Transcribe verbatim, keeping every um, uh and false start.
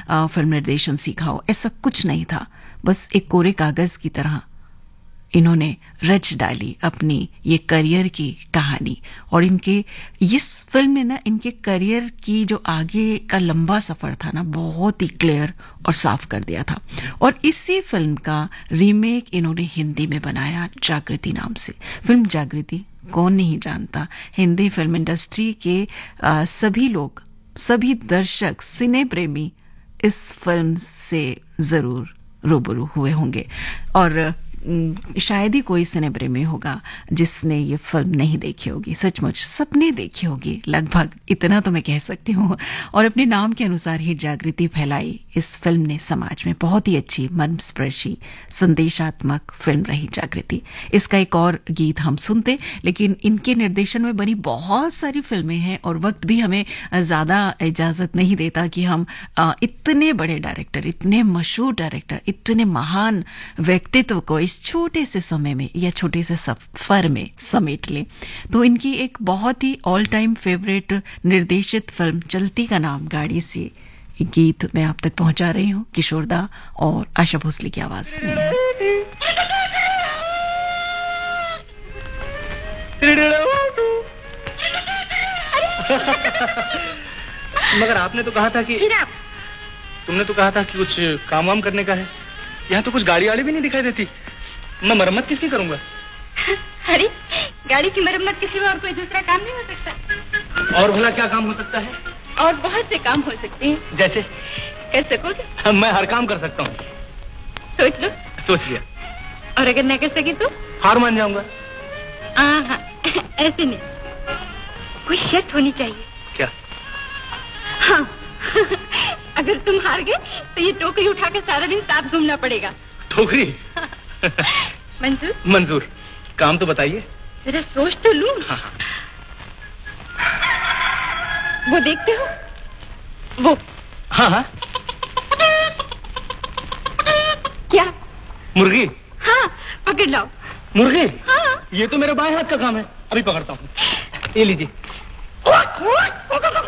आ, film निर्देशन सीखा हो, ऐसा कुछ नहीं था। बस एक कोरे कागज की तरह इन्होंने रच डाली अपनी ये करियर की कहानी। और इनके इस फिल्म में ना इनके करियर की जो आगे का लंबा सफर था ना, बहुत ही क्लियर और साफ कर दिया था। और इसी फिल्म का रीमेक इन्होंने हिंदी में बनाया जागृति नाम से। फिल्म जागृति कौन नहीं जानता, हिंदी फिल्म इंडस्ट्री के आ, सभी लोग, सभी दर्शक, सिने प्रेमी इस फिल्म से जरूर रूबरू हुए होंगे। और शायद ही कोई सिने प्रेमी होगा जिसने ये फिल्म नहीं देखी होगी। सचमुच सबने देखी होगी लगभग, इतना तो मैं कह सकती हूँ। और अपने नाम के अनुसार ही जागृति फैलाई इस फिल्म ने समाज में। बहुत ही अच्छी मनस्पर्शी संदेशात्मक फिल्म रही जागृति। इसका एक और गीत हम सुनते, लेकिन इनके निर्देशन में बनी बहुत सारी फिल्में हैं और वक्त भी हमें ज्यादा इजाजत नहीं देता कि हम इतने बड़े डायरेक्टर, इतने मशहूर डायरेक्टर, इतने महान व्यक्तित्व को इस छोटे से समय में या छोटे से सफर में समेट ले। तो इनकी एक बहुत ही ऑल टाइम फेवरेट निर्देशित फिल्म चलती का नाम गाड़ी से गीत मैं आप तक पहुंचा रही हूं, किशोरदा और आशा भोसले की आवाज में। मगर आपने तो कहा था कि तुमने तो कहा था कि कुछ काम वाम करने का है। यहाँ तो कुछ गाड़ी वाड़ी भी नहीं दिखाई देती। मैं मरम्मत किसकी करूंगा? अरे गाड़ी की मरम्मत के सिवा और कोई दूसरा काम नहीं हो सकता। और भला क्या काम हो सकता है? और बहुत से काम हो सकते हैं। जैसे? कर सकोगे? मैं हर काम कर सकता हूँ। सोच लो। सोच लिया। और अगर न कर सके तो? हार मान जाऊंगा। हाँ, ऐसे नहीं, कोई शर्त होनी चाहिए। क्या? हाँ अगर तुम हार गए तो ये टोकरी उठाकर सारा दिन साथ घूमना पड़ेगा। टोकरी? मंजूर? मंजूर। काम तो बताइए। जरा सोच तो लूं। हाँ। वो देखते हो? वो। हाँ हाँ। क्या? मुर्गी? हाँ, पकड़ लाओ। मुर्गी? हाँ। ये तो मेरे बाएं हाथ का काम है, अभी पकड़ता हूँ। ये लीजिए।